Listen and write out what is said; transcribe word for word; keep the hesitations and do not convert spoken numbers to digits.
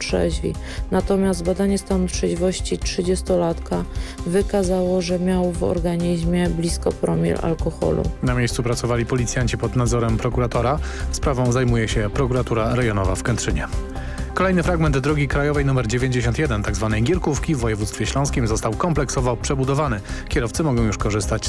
trzeźwi. Natomiast badanie stanu trzeźwości trzydziestolatka wykazało, że miał w organizmie blisko promil alkoholu. Na miejscu pracowali policjanci pod nadzorem prokuratora. Sprawą zajmuje się prokuratura rejonowa w Kętrzynie. Kolejny fragment drogi krajowej nr dziewięćdziesiąt jeden, tzw. Gierkówki w województwie śląskim, został kompleksowo przebudowany. Kierowcy mogą już korzystać